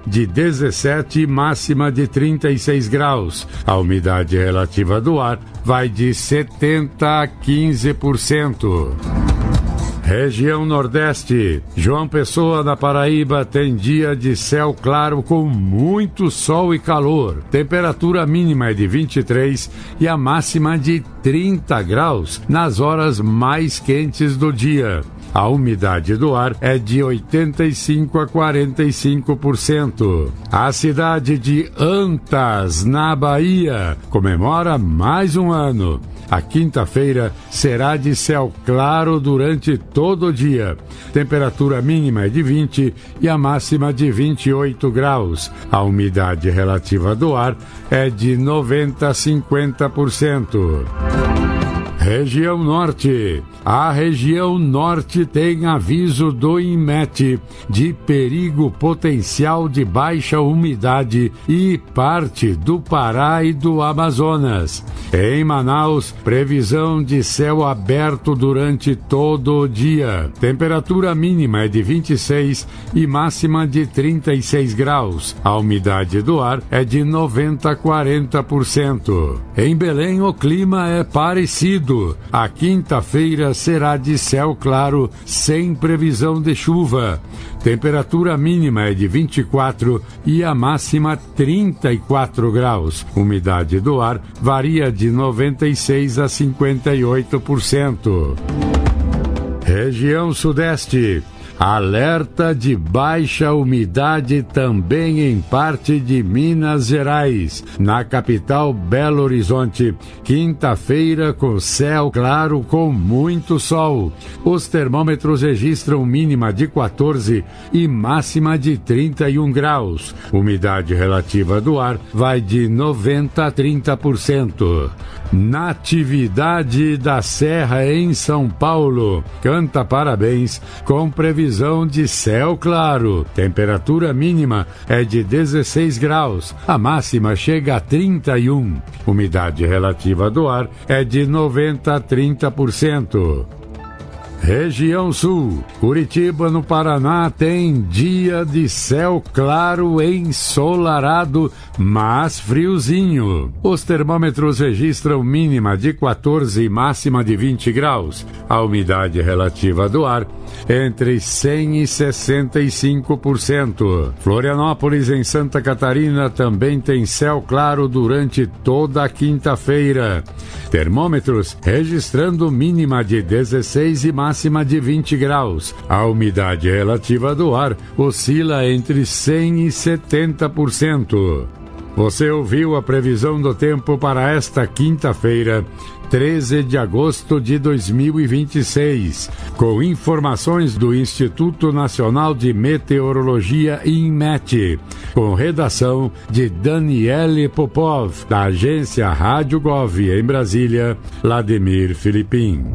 de 17 e máxima de 36 graus. A umidade relativa do ar vai de 70% a 15%. Região Nordeste. João Pessoa, na Paraíba, tem dia de céu claro com muito sol e calor. Temperatura mínima é de 23 e a máxima de 30 graus nas horas mais quentes do dia. A umidade do ar é de 85% a 45%. A cidade de Antas, na Bahia, comemora mais um ano. A quinta-feira será de céu claro durante todo o dia. Temperatura mínima é de 20 e a máxima de 28 graus. A umidade relativa do ar é de 90% a 50%. Região Norte. A região Norte tem aviso do INMET de perigo potencial de baixa umidade e parte do Pará e do Amazonas. Em Manaus, previsão de céu aberto durante todo o dia. Temperatura mínima é de 26 e máxima de 36 graus. A umidade do ar é de 90% a 40%. Em Belém, o clima é parecido. A quinta-feira será de céu claro, sem previsão de chuva. Temperatura mínima é de 24 e a máxima 34 graus. Umidade do ar varia de 96% a 58%. Região Sudeste. Alerta de baixa umidade também em parte de Minas Gerais. Na capital, Belo Horizonte, quinta-feira com céu claro com muito sol. Os termômetros registram mínima de 14 e máxima de 31 graus. Umidade relativa do ar vai de 90% a 30%. Natividade da Serra em São Paulo canta parabéns com previsão de céu claro. Temperatura mínima é de 16 graus, a máxima chega a 31. Umidade relativa do ar é de 90% a 30%. Região Sul. Curitiba, no Paraná, tem dia de céu claro ensolarado, mas friozinho. Os termômetros registram mínima de 14 e máxima de 20 graus. A umidade relativa do ar entre 100% e 65%. Florianópolis, em Santa Catarina, também tem céu claro durante toda a quinta-feira. Termômetros registrando mínima de 16 e máxima de 20 graus. A umidade relativa do ar oscila entre 100% e 70%. Você ouviu a previsão do tempo para esta quinta-feira, 13 de agosto de 2026, com informações do Instituto Nacional de Meteorologia, INMET, com redação de Daniele Popov, da agência Rádio Gov, em Brasília, Vladimir Filipim.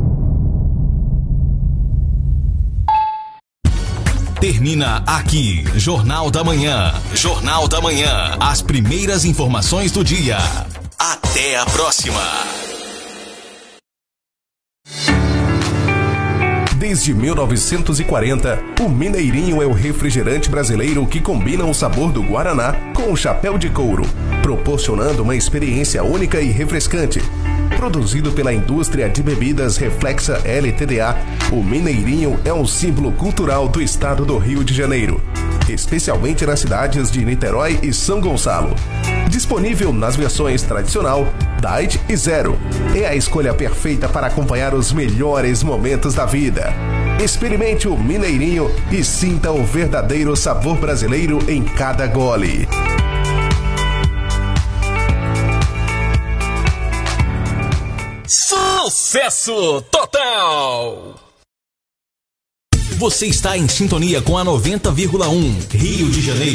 Termina aqui, Jornal da Manhã. Jornal da Manhã, as primeiras informações do dia. Até a próxima. Desde 1940, o Mineirinho é o refrigerante brasileiro que combina o sabor do Guaraná com o chapéu de couro, proporcionando uma experiência única e refrescante. Produzido pela indústria de bebidas Reflexa LTDA, o Mineirinho é um símbolo cultural do estado do Rio de Janeiro, especialmente nas cidades de Niterói e São Gonçalo. Disponível nas versões tradicional, Diet e Zero. É a escolha perfeita para acompanhar os melhores momentos da vida. Experimente o Mineirinho e sinta o verdadeiro sabor brasileiro em cada gole. Sucesso total! Você está em sintonia com a 90,1 Rio de Janeiro.